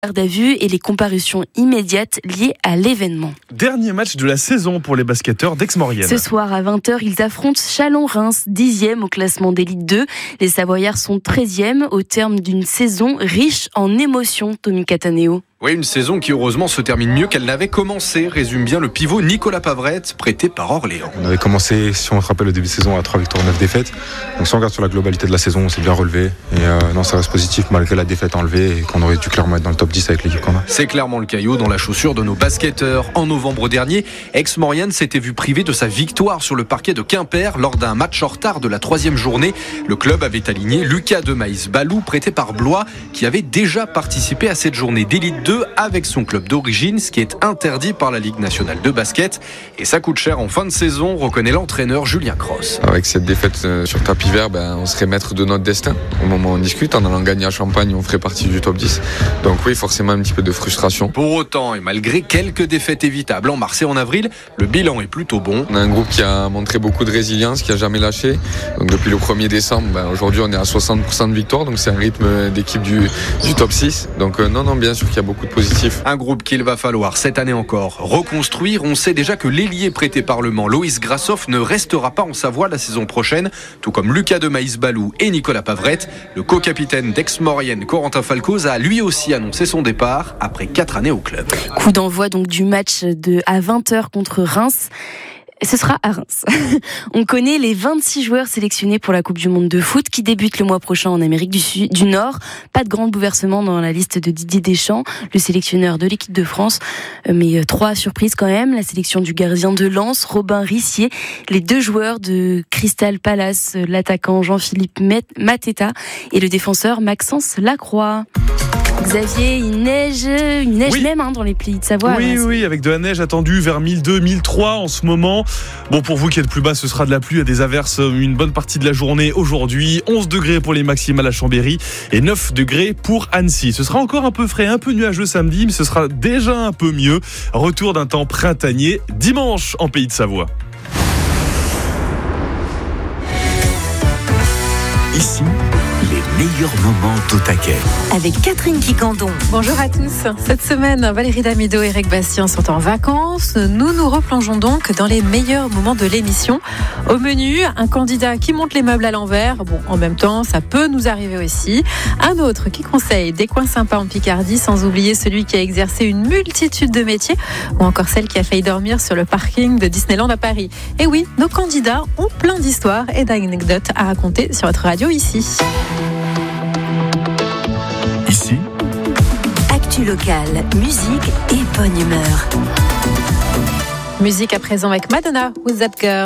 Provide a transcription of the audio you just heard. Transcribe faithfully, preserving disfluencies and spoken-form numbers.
garde à vue et les comparutions immédiates liées à l'événement. Dernier match de la saison pour les basketteurs d'Aix-Maurienne. Ce soir à vingt heures, ils affrontent Chalon-Reims, dixième au classement d'élite deux. Les Savoyards sont treizième au terme d'une saison riche en émotions, Tommy Cataneo. Oui, une saison qui heureusement se termine mieux qu'elle n'avait commencé, résume bien le pivot Nicolas Pavrette, prêté par Orléans. On avait commencé, si on se rappelle, le début de saison à trois victoires, neuf défaites. Donc si on regarde sur la globalité de la saison, on s'est bien relevé. Et euh, non, ça reste positif malgré la défaite enlevée et qu'on aurait dû clairement être dans le top dix avec l'équipe qu'on a. C'est clairement le caillot dans la chaussure de nos basketteurs. En novembre dernier, Aix-Maurienne s'était vu privé de sa victoire sur le parquet de Quimper lors d'un match en retard de la troisième journée. Le club avait aligné Lucas de Maïs-Balou, prêté par Blois, qui avait déjà participé à cette journée d'élite deux avec son club d'origine, ce qui est interdit par la Ligue nationale de basket. Et ça coûte cher en fin de saison, reconnaît l'entraîneur Julien Cross. Avec cette défaite sur tapis vert, ben, on serait maître de notre destin. Au moment où on discute, en allant gagner à Champagne, on ferait partie du top dix. Donc oui, forcément un petit peu de frustration. Pour autant, et malgré quelques défaites évitables en mars et en avril, le bilan est plutôt bon. On a un groupe qui a montré beaucoup de résilience, qui a jamais lâché. Donc depuis le premier décembre, ben, aujourd'hui on est à soixante pour cent de victoire, donc c'est un rythme d'équipe du, du top six. Donc euh, non, non, bien sûr qu'il y a beaucoup de positifs. Un groupe qu'il va falloir cette année encore reconstruire. On sait déjà que l'ailier prêté par le Mans, Loïs Grassoff, ne restera pas en Savoie la saison prochaine, tout comme Lucas de Maïs-Balou et Nicolas Pavrette. Le co-capitaine d'Aix-Maurienne, Corentin Falcoz, a lui aussi annoncé son départ après quatre années au club. Coup d'envoi donc du match de à vingt heures contre Reims. Ce sera à Reims. On connaît les vingt-six joueurs sélectionnés pour la Coupe du Monde de foot qui débute le mois prochain en Amérique du, Sud, du Nord. Pas de grand bouleversement dans la liste de Didier Deschamps, le sélectionneur de l'équipe de France. Mais trois surprises quand même. La sélection du gardien de Lens, Robin Rissier. Les deux joueurs de Crystal Palace, l'attaquant Jean-Philippe Mateta et le défenseur Maxence Lacroix. Xavier, il neige, il neige oui. même hein, dans les pays de Savoie. Oui, là, oui, avec de la neige attendue vers mille deux, mille trois en ce moment. Bon, pour vous qui êtes plus bas, ce sera de la pluie, il y a des averses une bonne partie de la journée aujourd'hui. onze degrés pour les maximales à Chambéry et neuf degrés pour Annecy. Ce sera encore un peu frais, un peu nuageux samedi, mais ce sera déjà un peu mieux. Retour d'un temps printanier dimanche en pays de Savoie. Ici, les meilleurs moments d'Au Taquet. Avec Catherine Quicandon. Bonjour à tous. Cette semaine, Valérie Damido et Eric Bastien sont en vacances. Nous nous replongeons donc dans les meilleurs moments de l'émission. Au menu, un candidat qui monte les meubles à l'envers. Bon, en même temps, ça peut nous arriver aussi. Un autre qui conseille des coins sympas en Picardie, sans oublier celui qui a exercé une multitude de métiers, ou encore celle qui a failli dormir sur le parking de Disneyland à Paris. Et oui, nos candidats ont plein d'histoires et d'anecdotes à raconter sur votre radio ici. Ici, actu locale, musique et bonne humeur. Musique à présent avec Madonna, Who's That Girl?